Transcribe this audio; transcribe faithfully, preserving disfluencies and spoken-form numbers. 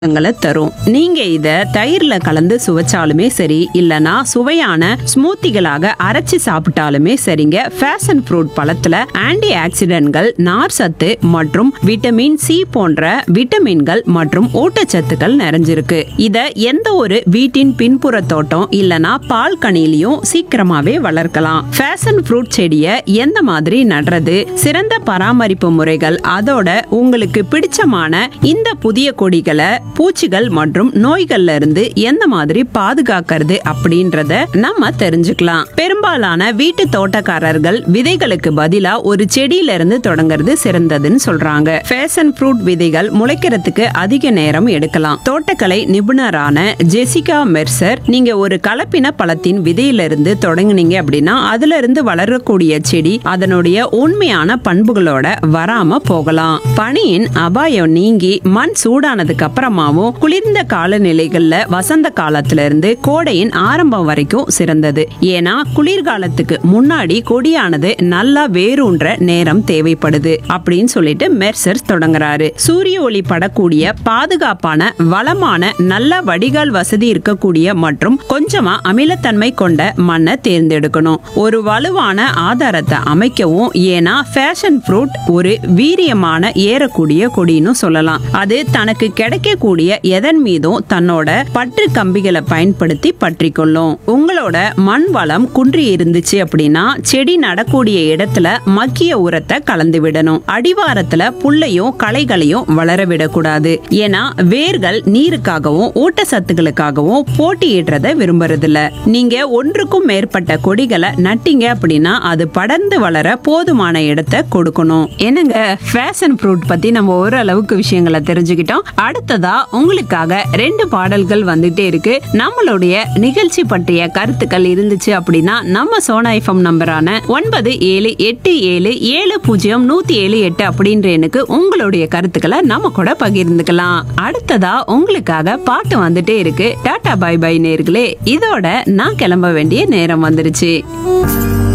ங்களை தரும். நீங்க இத தயிர்ல கலந்து சுவைச்சாலுமே சரி, இல்லனா சுவையான ஸ்மூத்திகளாக அரைச்சு சாப்பிட்டாலுமே சரிங்க. பேஷன் ஃப்ரூட் பழத்துல ஆன்டி ஆக்சிடென்ட்கள், நார் சத்து மற்றும் விட்டமின் சி போன்ற விட்டமின்கள் மற்றும் ஊட்டச்சத்துக்கள் நிறைஞ்சிருக்கு. இத எந்த ஒரு வீட்டின் பின்புற தோட்டம் இல்லனா பால்கனிலையும் சீக்கிரமாவே வளர்க்கலாம். பேஷன் ஃப்ரூட் செடியை எந்த மாதிரி நடுறது, சிறந்த பராமரிப்பு முறைகள், அதோட உங்களுக்கு பிடிச்சமான இந்த புதிய கொடிகளை பூச்சிகள் மற்றும் நோய்கள்ல இருந்து எந்த மாதிரி பாதுகாக்கிறது அப்படின்றத நம்ம தெரிஞ்சுக்கலாம். பெரும்பாலான வீட்டு தோட்டக்காரர்கள் விதைகளுக்கு பதிலா ஒரு செடியில இருந்து தொடங்குறது சிறந்ததுன்னு சொல்றாங்க. பேஷன் ஃப்ரூட் விதைகள் முளைக்கிறதுக்கு அதிக நேரம் எடுக்கலாம். தோட்டக்கலை நிபுணரான ஜெசிகா மெர்சர், நீங்க ஒரு கலப்பின பழத்தின் விதையிலிருந்து தொடங்குனீங்க அப்படின்னா அதுல இருந்து வளரக்கூடிய செடி அதனுடைய உண்மையான பண்புகளோட வராம போகலாம். பனியின் அபாயம் நீங்கி மண் சூடானதுக்கு அப்புறமாவும் குளிர்ந்த காலநிலைகள்ல வசந்த காலத்துல இருந்து கோடையின் ஆரம்பம் வரைக்கும் சிறந்தது. ஏன்னா குளிர்காலத்துக்கு முன்னாடி கொடியானது நல்லா வேரூன்ற நேரம் தேவைப்படுது அப்படின்னு சொல்லிட்டு மெர்சர் தொடங்குறாரு. சூரிய ஒளி படக்கூடிய பாதுகாப்பான வளமான நல்ல வடிகால் வசதி இருக்கக்கூடிய மற்றும் கொஞ்சமா அமிலத்தன்மை கொண்ட மண்ணை தேர்ந்தெடுக்கணும். ஒரு வலுவான ஆதாரத்தை அமைக்கவும், ஏன்னா பேஷன் ஃப்ரூட் ஒரு வீரியமான ஏறக்கூடிய கொடின்னு சொல்லலாம். அது தனக்கு கிடைக்கக்கூடிய எதன் மீதும் தன்னோட பற்று கம்பிகளை பயன்படுத்தி பற்றி கொள்ளும். உங்களோட மண் வளம் குன்றி இருந்துச்சு அப்படின்னா செடி நடக்கூடிய இடத்துல மக்கிய உரத்தை கலந்து விடணும். அடிவாரத்துல புல்லையும் களைகளையும் வளர விடக்கூடாது. ஏன்னா வேர்கள் நீருக்காகவும் ஊட்டச்சத்துக்களுக்காகவும் போட்டியிடுறத விரும்புறதில்ல. நீங்க ஒன்றுக்கும் மேற்பட்ட கொடிகளை நட்டீங்க அப்படின்னா அது படர்ந்து வளர போதுமான இடத்தை கொடுக்கணும். என்னங்க, பேஷன் ஃப்ரூட் பத்தி நம்ம ஓரளவுக்கு விஷயங்களை தெரிஞ்சுக்கிட்டோம். அடுத்ததா உங்களுக்காக ரெண்டு பாடல்கள் வந்துட்டே இருக்கு. நம்மளுடைய நிகழ்ச்சி பற்றிய கருத்துக்கள் இருந்துச்சு அப்படின்னா நம்ம சோனா எஃப்எம் நம்பரான ஒன்பது ஏழு எட்டு ஏழு ஏழு பூஜ்ஜியம் நூத்தி ஏழு எட்டு அப்படின்ற எனக்கு உங்களுடைய கருத்துக்களை நம்ம கூட பகிர்ந்துக்கலாம். அடுத்ததா உங்களுக்காக பாட்டு வந்துட்டே இருக்கு. டாடா பை பை நேர்களே. இதோட நான் கிளம்ப வேண்டிய நேரம் வந்துருச்சு.